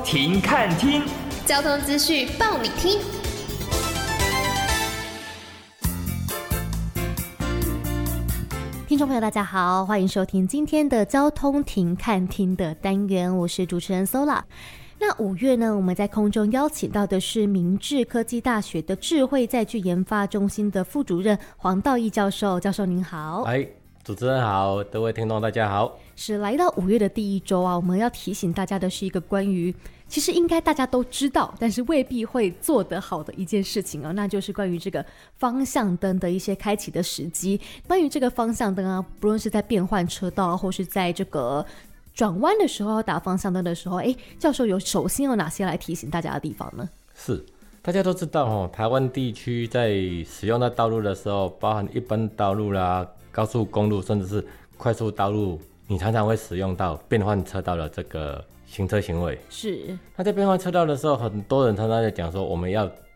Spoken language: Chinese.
停看听， 交通资讯报你听。听众朋友大家好，欢迎收听今天的交通停看听的单元，我是主持人 Sola。那5月呢，我们在空中邀请到的是明志科技大学的智慧载具研发中心的副主任黄道义教授。教授您好。 主持人好，各位听众大家好。 是来到5月的第一周啊，我们要提醒大家的是一个关于其实应该大家都知道，但是未必会做得好的一件事情哦，那就是关于这个方向灯的一些开启的时机。关于这个方向灯啊，不论是在变换车道，或是在这个转弯的时候要打方向灯的时候，教授首先有哪些来提醒大家的地方呢？ 是，大家都知道台湾地区在使用到道路的时候，包含一般道路啦、高速公路，甚至是快速道路，你常常会使用到变换车道的这个行车行为。 是。 那在变换车道的时候，很多人常常在讲说，我们要